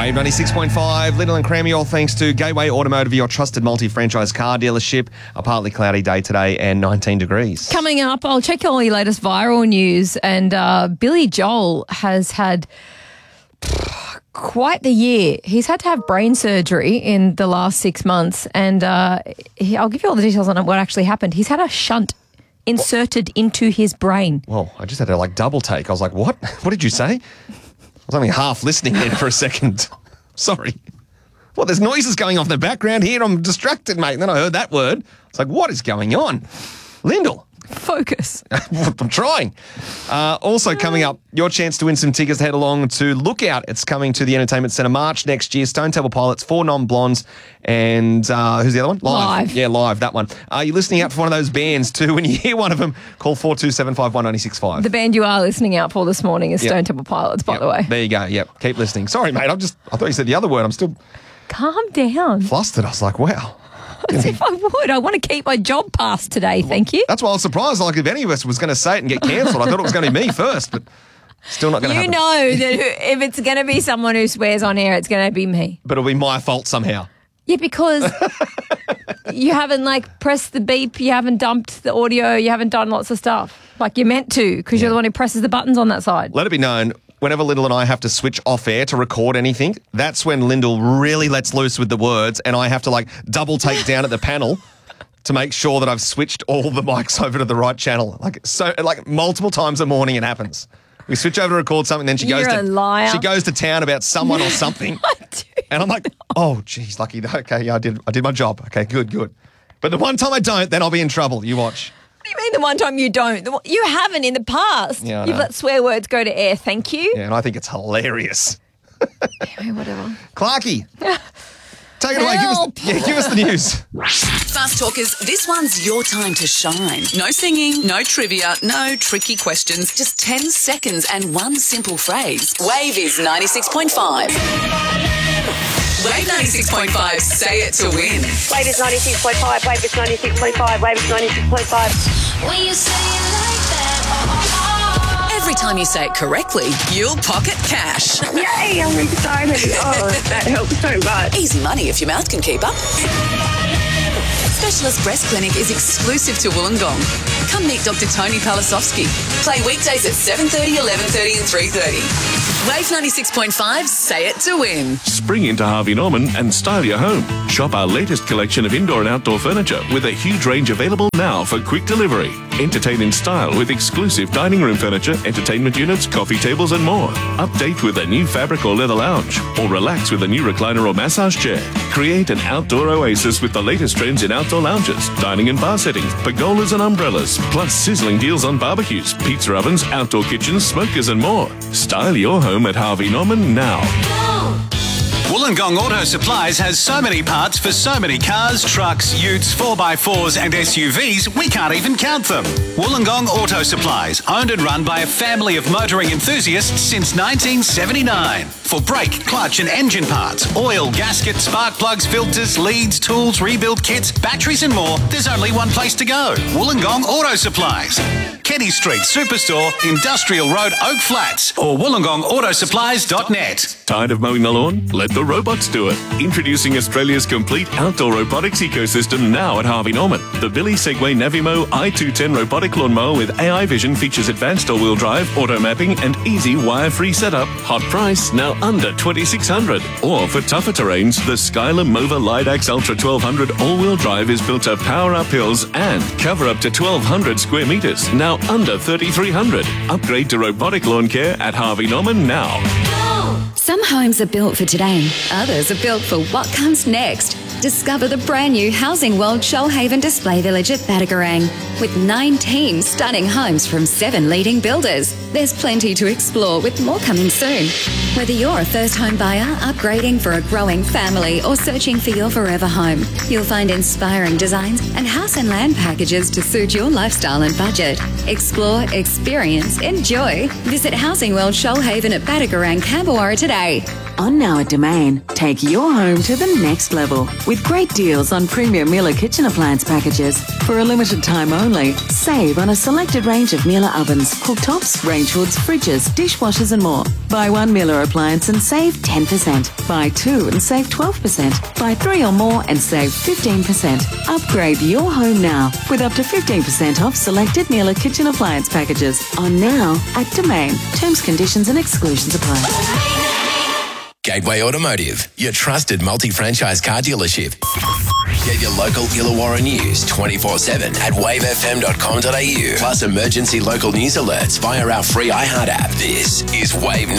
Wave 96.5, Little and Crammy, all thanks to Gateway Automotive, your trusted multi-franchise car dealership. A partly cloudy day today and 19 degrees. Coming up, I'll check all your latest viral news. And Billy Joel has had quite the year. He's had to have brain surgery in the last 6 months. And I'll give you all the details on what actually happened. He's had a shunt inserted into his brain. Well, I just had to double take. I was like, what? What did you say? I was only half listening in for a second. Sorry. Well, there's noises going off in the background here. I'm distracted, mate. And then I heard that word. It's like, what is going on? Lyndall. Focus. I'm trying. Also coming up, your chance to win some tickets to head along to Lookout. It's coming to the Entertainment Centre March next year. Stone Temple Pilots, 4 Non-Blondes, and who's the other one? Live. Yeah, Live, that one. You're listening out for one of those bands too. When you hear one of them, call 4275196.5. The band you are listening out for this morning is Stone Temple Pilots, by the way. There you go. Yep. Keep listening. Sorry, mate. I thought you said the other word. I'm still Calm down. flustered. I was like, wow. As if I would. I want to keep my job passed today, thank you. That's why I was surprised. Like, if any of us was going to say it and get cancelled, I thought it was going to be me first, but still not going to happen. You know that if it's going to be someone who swears on air, it's going to be me. But it'll be my fault somehow. Yeah, because you haven't pressed the beep, you haven't dumped the audio, you haven't done lots of stuff. Like you're meant to, because you're the one who presses the buttons on that side. Let it be known, whenever Lyndall and I have to switch off air to record anything, that's when Lyndall really lets loose with the words, and I have to double take down at the panel to make sure that I've switched all the mics over to the right channel. Multiple times a morning it happens. We switch over to record something, then she goes to town about someone or something. And I'm like, oh, geez, lucky. Okay, yeah, I did my job. Okay, good. But the one time I don't, then I'll be in trouble. You watch. What do you mean the one time you don't? You haven't in the past. Yeah, You've let swear words go to air. Thank you. Yeah, and I think it's hilarious. Anyway, whatever. Clarky, take it away. Give us the news. Fast Talkers, this one's your time to shine. No singing, no trivia, no tricky questions. Just 10 seconds and one simple phrase. Wave is 96.5. Wave 96.5, say it to win. Wave is 96.5, Wave is 96.5, Wave is 96.5. When you say it like that, Every time you say it correctly, you'll pocket cash. Yay, I'm excited. Oh, that helps so much. Easy money if your mouth can keep up. Specialist Breast Clinic is exclusive to Wollongong. Come meet Dr. Tony Palasovsky. Play weekdays at 7:30, 11:30 and 3:30. Wave 96.5, say it to win. Spring into Harvey Norman and style your home. Shop our latest collection of indoor and outdoor furniture with a huge range available now for quick delivery. Entertain in style with exclusive dining room furniture, entertainment units, coffee tables and more. Update with a new fabric or leather lounge, or relax with a new recliner or massage chair. Create an outdoor oasis with the latest trends in outdoor lounges, dining and bar settings, pergolas and umbrellas, plus sizzling deals on barbecues, pizza ovens, outdoor kitchens, smokers and more. Style your home at Harvey Norman now. Wollongong Auto Supplies has so many parts for so many cars, trucks, utes, 4x4s and SUVs, we can't even count them. Wollongong Auto Supplies, owned and run by a family of motoring enthusiasts since 1979. For brake, clutch and engine parts, oil, gaskets, spark plugs, filters, leads, tools, rebuild kits, batteries and more, there's only one place to go. Wollongong Auto Supplies. Kenny Street Superstore, Industrial Road, Oak Flats, or wollongongautoSupplies.net. Tired of mowing the lawn? Let the robots do it. Introducing Australia's complete outdoor robotics ecosystem now at Harvey Norman. The Billy Segway Navimo i210 robotic lawnmower with AI vision features advanced all-wheel drive, auto mapping and easy wire-free setup. Hot price, now under $2,600. Or for tougher terrains, the Skylar Mova Lidax Ultra 1200 all-wheel drive is built to power up hills and cover up to 1,200 square metres, now under $3,300. Upgrade to robotic lawn care at Harvey Norman now. Some homes are built for today, others are built for what comes next. Discover the brand new Housing World Shoalhaven Display Village at Batagarang. With 19 stunning homes from 7 leading builders, there's plenty to explore with more coming soon. Whether you're a first home buyer, upgrading for a growing family or searching for your forever home, you'll find inspiring designs and house and land packages to suit your lifestyle and budget. Explore, experience, enjoy. Visit Housing World Shoalhaven at Batagarang, Camberwara today. On now at Domain, take your home to the next level with great deals on premium Miele kitchen appliance packages. For a limited time only, save on a selected range of Miele ovens, cooktops, range range hoods, fridges, dishwashers and more. Buy one Miller appliance and save 10%. Buy two and save 12%. Buy three or more and save 15%. Upgrade your home now with up to 15% off selected Miller kitchen appliance packages. On now at Domain. Terms, conditions and exclusions apply. Gateway Automotive, your trusted multi-franchise car dealership. Get your local Illawarra news 24/7 at wavefm.com.au. Plus emergency local news alerts via our free iHeart app. This is Wave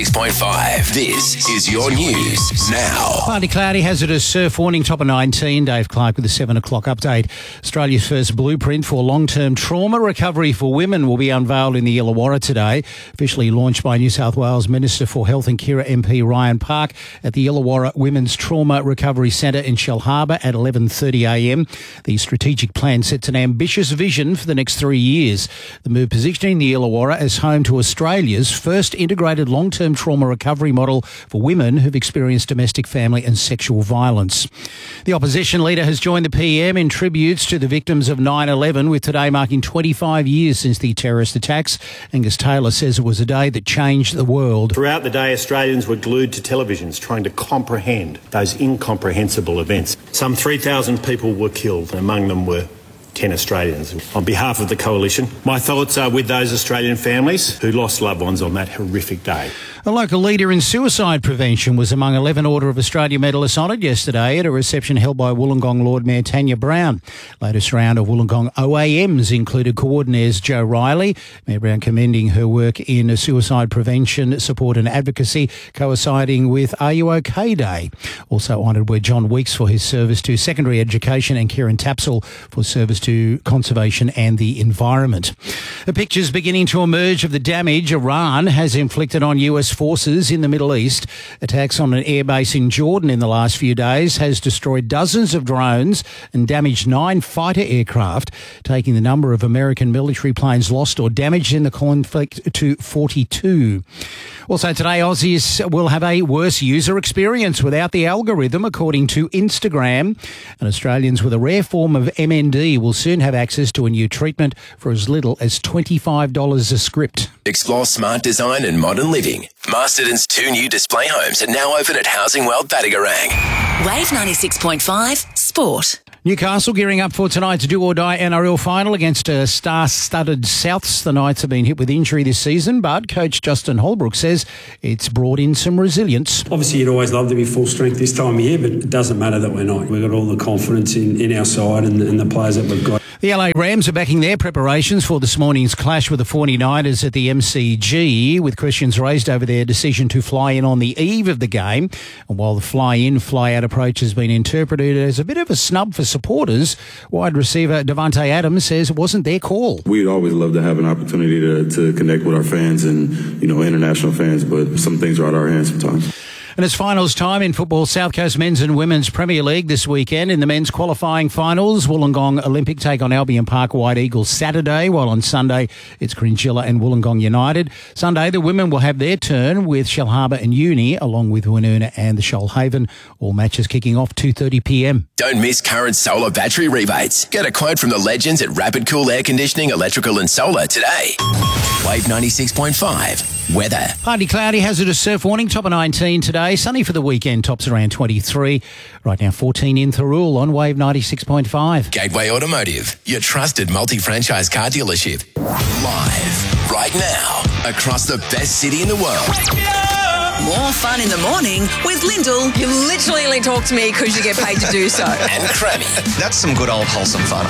96.5. This is your news now. Partly cloudy, hazardous surf warning, top of 19. Dave Clark with the 7 o'clock update. Australia's first blueprint for long-term trauma recovery for women will be unveiled in the Illawarra today. Officially launched by New South Wales Minister for Health and Kira MP Ryan Park at the Illawarra Women's Trauma Recovery Centre in Shell Harbour at 11:30am. The strategic plan sets an ambitious vision for the next 3 years. The move positioning the Illawarra as home to Australia's first integrated long-term trauma recovery model for women who've experienced domestic, family and sexual violence. The opposition leader has joined the PM in tributes to the victims of 9/11, with today marking 25 years since the terrorist attacks. Angus Taylor says it was a day that changed the world. Throughout the day, Australians were glued to televisions trying to comprehend those incomprehensible events. Some 3,000 people were killed, and among them were 10 Australians. On behalf of the Coalition, my thoughts are with those Australian families who lost loved ones on that horrific day. A local leader in suicide prevention was among 11 Order of Australia medalists honoured yesterday at a reception held by Wollongong Lord Mayor Tanya Brown. Latest round of Wollongong OAMs included coordinators Joe Riley, Mayor Brown commending her work in suicide prevention, support and advocacy, coinciding with Are You OK Day. Also honoured were John Weeks for his service to secondary education and Kieran Tapsell for service to conservation and the environment. The pictures beginning to emerge of the damage Iran has inflicted on US forces in the Middle East. Attacks on an airbase in Jordan in the last few days has destroyed dozens of drones and damaged 9 fighter aircraft, taking the number of American military planes lost or damaged in the conflict to 42. Also today, Aussies will have a worse user experience without the algorithm, according to Instagram. And Australians with a rare form of MND will soon have access to a new treatment for as little as $25 a script. Explore smart design and modern living. Masterton's 2 new display homes are now open at Housing World Batagarang. Wave 96.5 Sport. Newcastle gearing up for tonight's do-or-die NRL final against star-studded Souths. The Knights have been hit with injury this season, but coach Justin Holbrook says it's brought in some resilience. Obviously, you'd always love to be full strength this time of year, but it doesn't matter that we're not. We've got all the confidence in our side and the players that we've got. The LA Rams are backing their preparations for this morning's clash with the 49ers at the MCG, with questions raised over their decision to fly in on the eve of the game. And while the fly-in, fly-out approach has been interpreted as a bit of a snub for supporters, wide receiver Davante Adams says it wasn't their call. We'd always love to have an opportunity to connect with our fans and, international fans, but some things are out of our hands sometimes. And it's finals time in football. South Coast Men's and Women's Premier League this weekend. In the men's qualifying finals, Wollongong Olympic take on Albion Park White Eagles Saturday, while on Sunday it's Crinchilla and Wollongong United. Sunday, the women will have their turn with Shell Harbour and Uni, along with Woonona and the Shoalhaven. All matches kicking off 2:30pm. Don't miss current solar battery rebates. Get a quote from the legends at Rapid Cool Air Conditioning, Electrical and Solar today. Wave 96.5. Weather. Partly cloudy, hazardous surf warning, top of 19 today. Sunny for the weekend, tops around 23. Right now 14 in Thirroul on Wave 96.5. Gateway Automotive, your trusted multi-franchise car dealership. Live right now across the best city in the world. More fun in the morning with Lyndall. You literally only talk to me because you get paid to do so. And Crammy. That's some good old wholesome fun.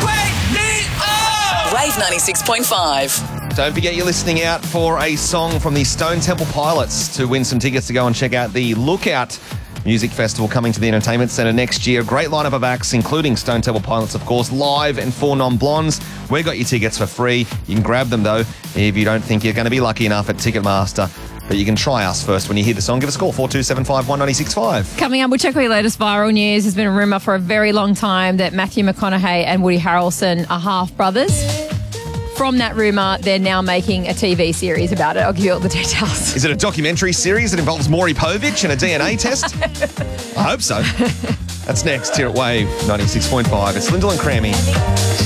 Wave 96.5. Don't forget you're listening out for a song from the Stone Temple Pilots to win some tickets to go and check out the Lookout Music Festival coming to the Entertainment Centre next year. Great lineup of acts, including Stone Temple Pilots, of course, live and 4 non-blondes. We got your tickets for free. You can grab them, though, if you don't think you're going to be lucky enough at Ticketmaster. But you can try us first when you hear the song. Give us a call, 4275 196.5. Coming up, we'll check your latest viral news. There's been a rumour for a very long time that Matthew McConaughey and Woody Harrelson are half-brothers. From that rumour, they're now making a TV series about it. I'll give you all the details. Is it a documentary series that involves Maury Povich and a DNA test? I hope so. That's next here at Wave 96.5. It's Lyndall and Crammy.